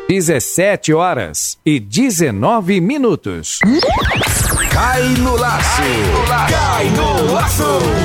17h19. Cai no laço. Cai no laço.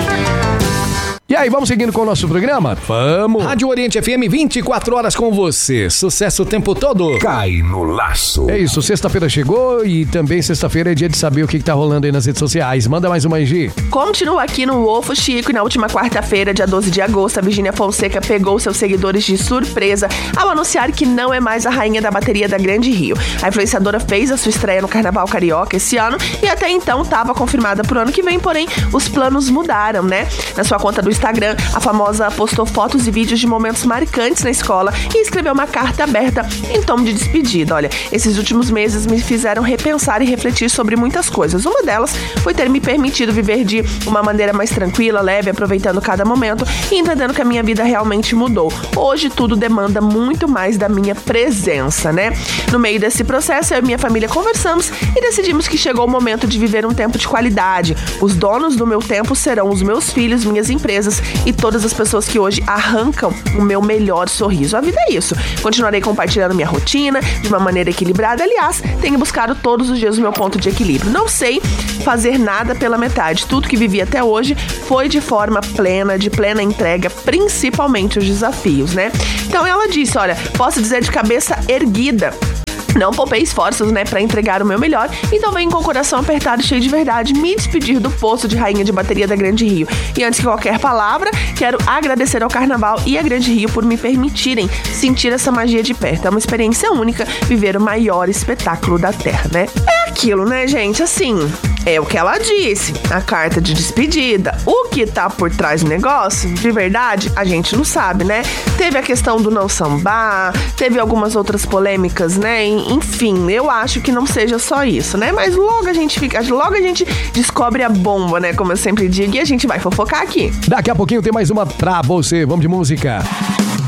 E aí, vamos seguindo com o nosso programa? Vamos! Rádio Oriente FM, 24 horas com você. Sucesso o tempo todo. Cai no laço. É isso, sexta-feira chegou e também sexta-feira é dia de saber o que tá rolando aí nas redes sociais. Manda mais uma, Gi. Continua aqui no Ofo Chico e na última quarta-feira, dia 12 de agosto, a Virgínia Fonseca pegou seus seguidores de surpresa ao anunciar que não é mais a rainha da bateria da Grande Rio. A influenciadora fez a sua estreia no Carnaval Carioca esse ano e até então estava confirmada pro ano que vem, porém os planos mudaram, né? Na sua conta do Instagram, a famosa postou fotos e vídeos de momentos marcantes na escola e escreveu uma carta aberta em tom de despedida. Olha, esses últimos meses me fizeram repensar e refletir sobre muitas coisas. Uma delas foi ter me permitido viver de uma maneira mais tranquila, leve, aproveitando cada momento e entendendo que a minha vida realmente mudou. Hoje tudo demanda muito mais da minha presença, né? No meio desse processo, eu e minha família conversamos e decidimos que chegou o momento de viver um tempo de qualidade. Os donos do meu tempo serão os meus filhos, minhas empresas e todas as pessoas que hoje arrancam o meu melhor sorriso. A vida é isso. Continuarei compartilhando minha rotina de uma maneira equilibrada. Aliás, tenho buscado todos os dias o meu ponto de equilíbrio. Não sei fazer nada pela metade. Tudo que vivi até hoje foi de forma plena, de plena entrega, principalmente os desafios, né? Então ela disse, olha, posso dizer de cabeça erguida, não poupei esforços, né, pra entregar o meu melhor, então venho com o coração apertado, cheio de verdade, me despedir do posto de rainha de bateria da Grande Rio. E antes de qualquer palavra, quero agradecer ao Carnaval e à Grande Rio por me permitirem sentir essa magia de perto. É uma experiência única viver o maior espetáculo da Terra, né? É aquilo, né, gente? Assim, é o que ela disse, a carta de despedida. O que tá por trás do negócio, de verdade, a gente não sabe, né? Teve a questão do não sambar, teve algumas outras polêmicas, né? Enfim, eu acho que não seja só isso, né? Mas logo a gente descobre a bomba, né? Como eu sempre digo, e a gente vai fofocar aqui. Daqui a pouquinho tem mais uma pra você. Vamos de música.